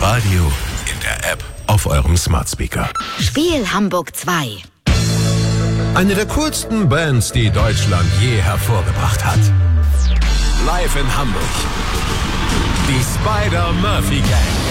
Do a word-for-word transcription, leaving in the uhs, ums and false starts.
Radio, in der App, auf eurem Smart Speaker. Spiel Hamburg zwei. Eine der coolsten Bands, die Deutschland je hervorgebracht hat. Live in Hamburg. Die Spider-Murphy Gang.